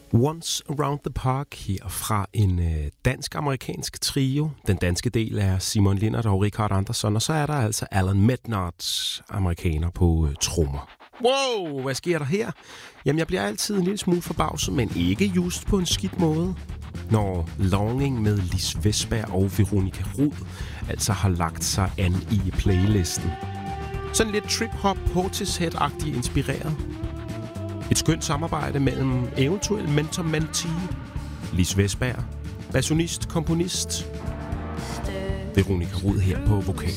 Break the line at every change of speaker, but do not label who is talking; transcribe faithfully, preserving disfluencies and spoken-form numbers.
Once Around the Park her fra en øh, dansk-amerikansk trio. Den danske del er Simon Lindert og Richard Andersson, og så er der altså Alan Mednard, amerikaner på øh, trommer. Wow, hvad sker der her? Jamen, jeg bliver altid en lille smule forbavset, men ikke just på en skidt måde, når Longing med Lis Vestberg og Veronica Rud altså har lagt sig an i playlisten. Sådan lidt trip-hop, Portishead-agtigt inspireret. Et skønt samarbejde mellem eventuel mentor-mentee, Lis Vestberg, bassonist, komponist, Veronica Rud her på vokal.